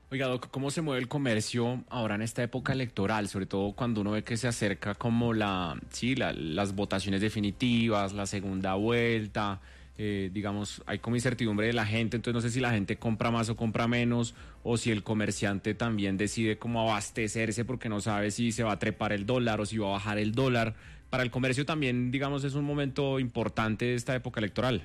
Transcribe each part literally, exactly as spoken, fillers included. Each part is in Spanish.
Oiga, Doc, ¿cómo se mueve el comercio ahora en esta época electoral? Sobre todo cuando uno ve que se acerca como la, sí, la- las votaciones definitivas, la segunda vuelta, eh, digamos, hay como incertidumbre de la gente, entonces no sé si la gente compra más o compra menos, o si el comerciante también decide cómo abastecerse porque no sabe si se va a trepar el dólar o si va a bajar el dólar. Para el comercio también, digamos, es un momento importante de esta época electoral.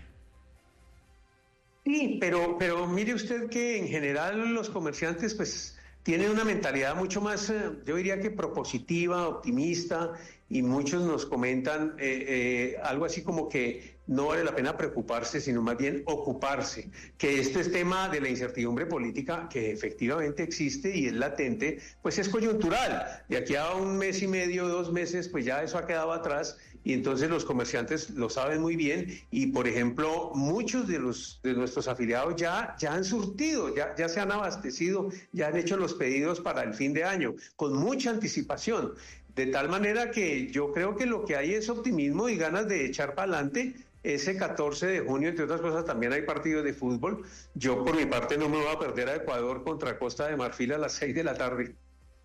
Sí, pero, pero mire usted que en general los comerciantes pues tienen una mentalidad mucho más, eh, yo diría que propositiva, optimista, y muchos nos comentan eh, eh, algo así como que no vale la pena preocuparse, sino más bien ocuparse, que esto es tema de la incertidumbre política que efectivamente existe y es latente, pues es coyuntural. De aquí a un mes y medio, dos meses, pues ya eso ha quedado atrás y entonces los comerciantes lo saben muy bien y, por ejemplo, muchos de los de nuestros afiliados ya, ya han surtido, ya, ya se han abastecido, ya han hecho los pedidos para el fin de año, con mucha anticipación. De tal manera que yo creo que lo que hay es optimismo y ganas de echar para adelante. Ese catorce de junio, entre otras cosas, también hay partidos de fútbol. Yo, por mi parte, no me voy a perder a Ecuador contra Costa de Marfil a las seis de la tarde.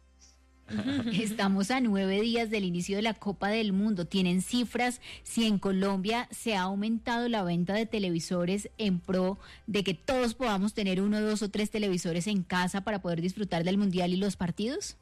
Estamos a nueve días del inicio de la Copa del Mundo. ¿Tienen cifras si en Colombia se ha aumentado la venta de televisores en pro de que todos podamos tener uno, dos o tres televisores en casa para poder disfrutar del Mundial y los partidos?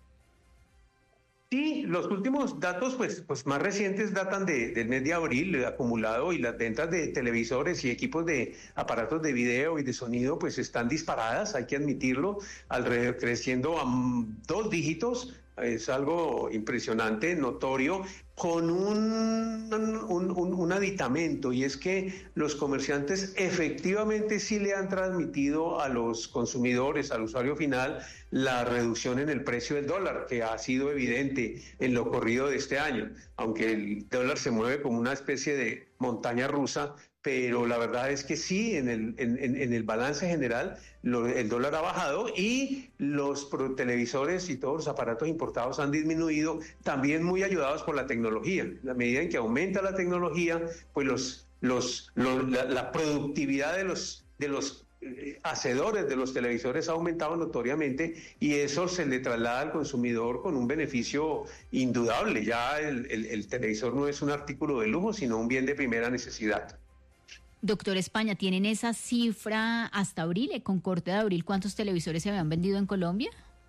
Sí, los últimos datos, pues, pues más recientes datan de, del mes de abril, el acumulado, y las ventas de televisores y equipos de aparatos de video y de sonido, pues están disparadas, hay que admitirlo, alrededor, creciendo a mm, dos dígitos. Es algo impresionante, notorio, con un, un, un, un aditamento, y es que los comerciantes efectivamente sí le han transmitido a los consumidores, al usuario final, la reducción en el precio del dólar, que ha sido evidente en lo corrido de este año, aunque el dólar se mueve como una especie de montaña rusa, pero la verdad es que sí, en el, en, en el balance general lo, el dólar ha bajado y los televisores y todos los aparatos importados han disminuido, también muy ayudados por la tecnología. En la medida en que aumenta la tecnología, pues los, los, los, la, la productividad de los, de los eh, hacedores de los televisores ha aumentado notoriamente y eso se le traslada al consumidor con un beneficio indudable. Ya el, el, el televisor no es un artículo de lujo, sino un bien de primera necesidad. Doctor España, ¿tienen esa cifra hasta abril, eh, con corte de abril, cuántos televisores se habían vendido en Colombia?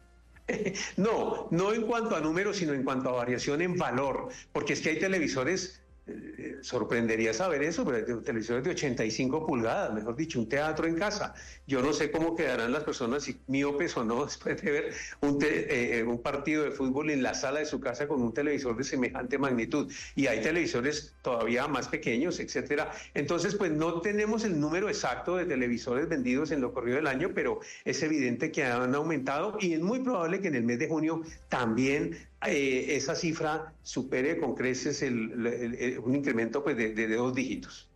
No, no en cuanto a números, sino en cuanto a variación en valor, porque es que hay televisores, eh, sorprendería saber eso, pero hay televisores de ochenta y cinco pulgadas, mejor dicho, un teatro en casa. Yo no sé cómo quedarán las personas, si miopes o no, después de ver un, te, eh, un partido de fútbol en la sala de su casa con un televisor de semejante magnitud. Y hay televisores todavía más pequeños, etcétera. Entonces, pues no tenemos el número exacto de televisores vendidos en lo corrido del año, pero es evidente que han aumentado y es muy probable que en el mes de junio también eh, esa cifra supere con creces el, el, el, un incremento pues, de, de, de dos dígitos.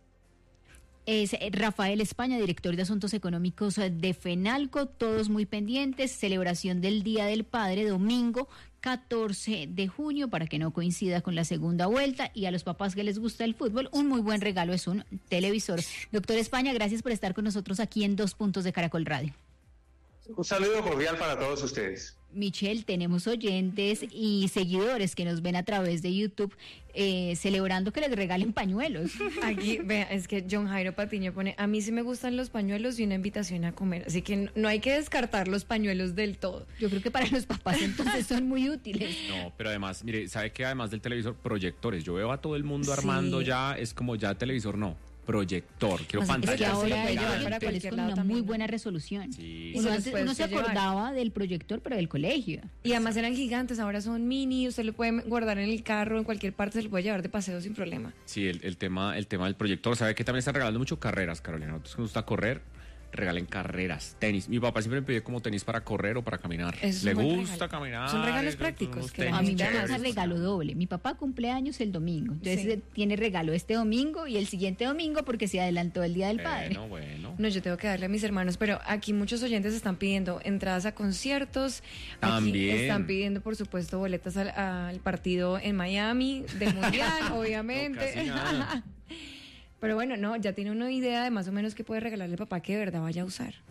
Es Rafael España, director de Asuntos Económicos de FENALCO, todos muy pendientes, celebración del Día del Padre, domingo catorce de junio, para que no coincida con la segunda vuelta, y a los papás que les gusta el fútbol, un muy buen regalo es un televisor. Doctor España, gracias por estar con nosotros aquí en Dos Puntos de Caracol Radio. Un saludo cordial para todos ustedes. Michelle, tenemos oyentes y seguidores que nos ven a través de YouTube eh, celebrando que les regalen pañuelos. Aquí, vea, es que John Jairo Patiño pone, a mí sí me gustan los pañuelos y una invitación a comer, así que no, no hay que descartar los pañuelos del todo. Yo creo que para los papás entonces son muy útiles. No, pero además, mire, ¿sabe qué? Además del televisor, proyectores. Yo veo a todo el mundo Sí. armando ya, es como ya televisor no. Proyector, quiero O sea, pantalla. Es que ahora hay llevar unos para que es cualquier con lado una también, muy ¿no? buena resolución. Sí. Uno, se los antes, puedes uno se llevar. acordaba del proyector, pero del colegio. Y además eran gigantes, ahora son mini, usted lo puede guardar en el carro, en cualquier parte, se lo puede llevar de paseo sin problema. Sí, el, el tema el tema del proyector. ¿Sabe que también están regalando mucho carreras, Carolina? Nosotros que nos gusta correr, regalen carreras, tenis. Mi papá siempre me pide como tenis para correr o para caminar. Es Le un buen gusta regalo. caminar. Son regalos esos- prácticos unos que tenis A mí me chéveres. pasa regalo doble. Mi papá cumple años el domingo. Entonces Sí. eh, tiene regalo este domingo y el siguiente domingo porque se adelantó el Día del Padre. Bueno, bueno. No, yo tengo que darle a mis hermanos, pero aquí muchos oyentes están pidiendo entradas a conciertos. También. Aquí están pidiendo, por supuesto, boletas al, al partido en Miami del Mundial, obviamente. No, casi nada. Pero bueno, no, ya tiene una idea de más o menos qué puede regalarle al papá que de verdad vaya a usar.